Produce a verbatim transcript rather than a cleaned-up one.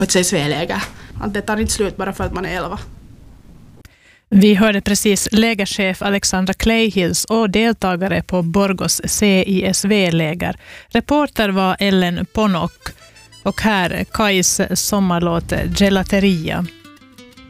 ett C S V-läger. Att det tar inte slut bara för att man är elva. Vi hörde precis lägerchef Alexandra Clayhills och deltagare på Borgos C I S V-läger. Reporter var Ellen Ponok och här Kais sommarlåt Gelateria.